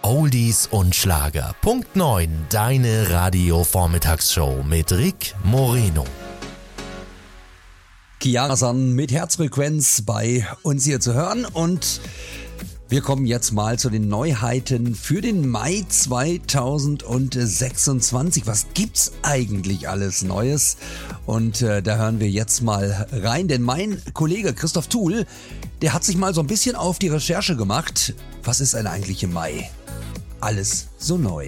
Oldies und Schlager. Punkt 9, deine Radio-Vormittagsshow mit Rick Moreno. Chiara San mit Herzfrequenz bei uns hier zu hören und wir kommen jetzt mal zu den Neuheiten für den Mai 2026. Was gibt's eigentlich alles Neues? Und da hören wir jetzt mal rein, denn mein Kollege Christoph Thuhl, der hat sich mal so ein bisschen auf die Recherche gemacht. Was ist denn eigentlich im Mai? Alles so neu.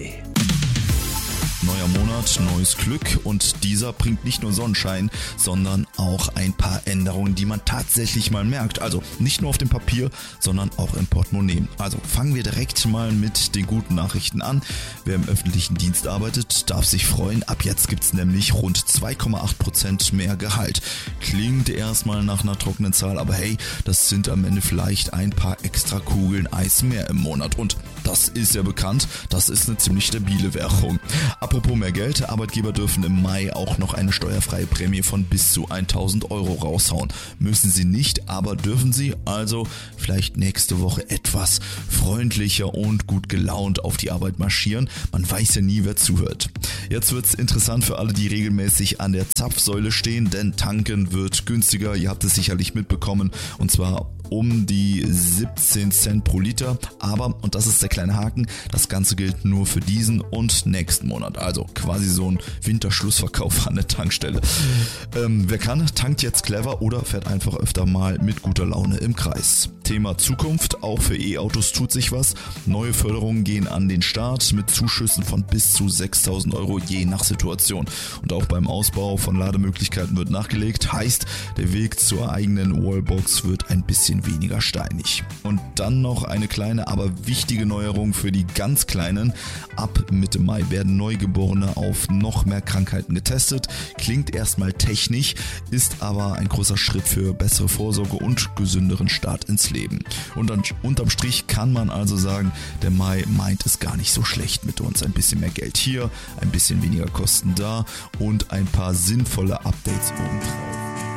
Neuer Monat, neues Glück und dieser bringt nicht nur Sonnenschein, sondern auch ein paar Änderungen, die man tatsächlich mal merkt. Also nicht nur auf dem Papier, sondern auch im Portemonnaie. Also fangen wir direkt mal mit den guten Nachrichten an. Wer im öffentlichen Dienst arbeitet, darf sich freuen. Ab jetzt gibt's nämlich rund 2,8% mehr Gehalt. Klingt erstmal nach einer trockenen Zahl, aber hey, das sind am Ende vielleicht ein paar extra Kugeln Eis mehr im Monat. Und das ist ja bekannt, das ist eine ziemlich stabile Währung. Apropos mehr Geld, Arbeitgeber dürfen im Mai auch noch eine steuerfreie Prämie von bis zu 1.000 Euro raushauen. Müssen sie nicht, aber dürfen sie, also vielleicht nächste Woche etwas freundlicher und gut gelaunt auf die Arbeit marschieren. Man weiß ja nie, wer zuhört. Jetzt wird's interessant für alle, die regelmäßig an der Zapfsäule stehen, denn tanken wird günstiger, ihr habt es sicherlich mitbekommen, und zwar um die 17 Cent pro Liter. Aber, und das ist der kleine Haken, das Ganze gilt nur für diesen und nächsten Monat. Also quasi so ein Winterschlussverkauf an der Tankstelle. Wer kann, tankt jetzt clever oder fährt einfach öfter mal mit guter Laune im Kreis. Thema Zukunft, auch für E-Autos tut sich was. Neue Förderungen gehen an den Start mit Zuschüssen von bis zu 6.000 Euro je nach Situation. Und auch beim Ausbau von Lademöglichkeiten wird nachgelegt. Heißt, der Weg zur eigenen Wallbox wird ein bisschen weniger steinig. Und dann noch eine kleine, aber wichtige Neuerung für die ganz Kleinen. Ab Mitte Mai werden Neugeborene auf noch mehr Krankheiten getestet. Klingt erstmal technisch, ist aber ein großer Schritt für bessere Vorsorge und gesünderen Start ins Leben. Und dann unterm Strich kann man also sagen, der Mai meint es gar nicht so schlecht mit uns. Ein bisschen mehr Geld hier, ein bisschen weniger Kosten da und ein paar sinnvolle Updates obendrauf.